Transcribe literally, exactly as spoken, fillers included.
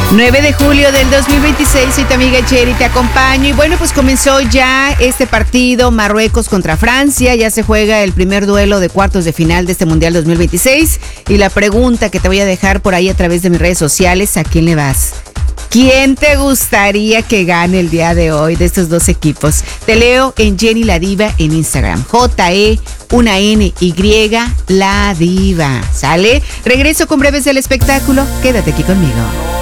nueve de julio del dos mil veintiséis, soy tu amiga Jerry, te acompaño. Y bueno, pues comenzó ya este partido, Marruecos contra Francia. Ya se juega el primer duelo de cuartos de final de este Mundial dos mil veintiséis. Y la pregunta que te voy a dejar por ahí a través de mis redes sociales, ¿a quién le vas? ¿Quién te gustaría que gane el día de hoy de estos dos equipos? Te leo en Jenny la Diva en Instagram. J E, una N, Y, la Diva. ¿Sale? Regreso con breves del espectáculo. Quédate aquí conmigo.